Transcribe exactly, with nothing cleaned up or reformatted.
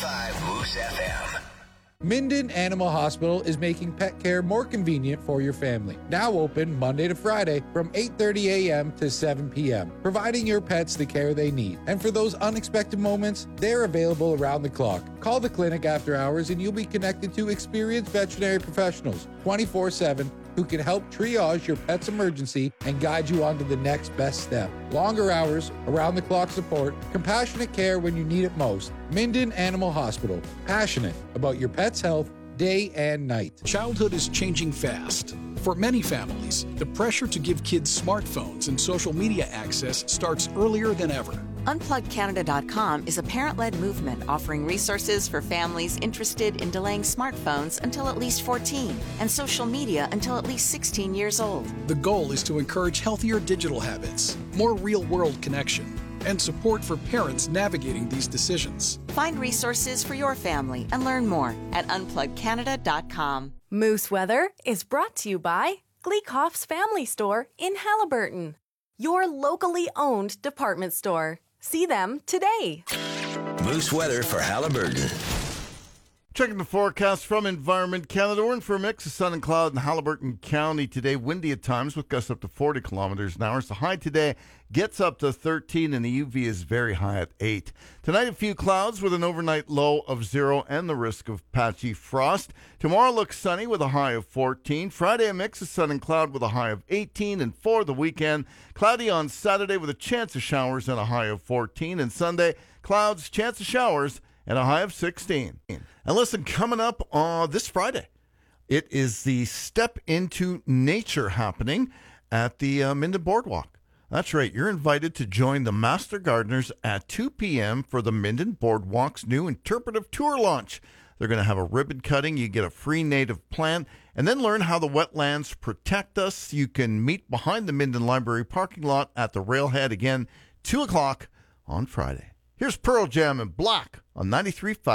five Moose F M. Minden Animal Hospital is making pet care more convenient for your family. Now open Monday to Friday from eight thirty a.m. to seven p.m., providing your pets the care they need. And for those unexpected moments, they're available around the clock. Call the clinic after hours and you'll be connected to experienced veterinary professionals twenty-four seven who can help triage your pet's emergency and guide you on to the next best step. Longer hours, around-the-clock support, compassionate care when you need it most. Minden Animal Hospital, passionate about your pet's health day and night. Childhood is changing fast. For many families, the pressure to give kids smartphones and social media access starts earlier than ever. unplug canada dot com is a parent-led movement offering resources for families interested in delaying smartphones until at least fourteen and social media until at least sixteen years old. The goal is to encourage healthier digital habits, more real-world connection, and support for parents navigating these decisions. Find resources for your family and learn more at unplug canada dot com. Moose Weather is brought to you by Gleekhoff's Family Store in Halliburton, your locally owned department store. See them today. Moose weather for Halliburton. Checking the forecast from Environment Canada. We're in for a mix of sun and cloud in Halliburton County today. Windy at times with gusts up to forty kilometers an hour. The high today gets up to thirteen and the U V is very high at eight. Tonight a few clouds with an overnight low of zero and the risk of patchy frost. Tomorrow looks sunny with a high of fourteen. Friday a mix of sun and cloud with a high of eighteen. And for the weekend, cloudy on Saturday with a chance of showers and a high of fourteen. And Sunday, clouds, chance of showers, and a high of sixteen. And listen, coming up on this Friday, it is the Step Into Nature happening at the uh, Minden Boardwalk. That's right, you're invited to join the Master Gardeners at two p.m. for the Minden Boardwalk's new interpretive tour launch. They're going to have a ribbon cutting, you get a free native plant, and then learn how the wetlands protect us. You can meet behind the Minden Library parking lot at the railhead again, two o'clock on Friday. Here's Pearl Jam and Black on ninety-three point five.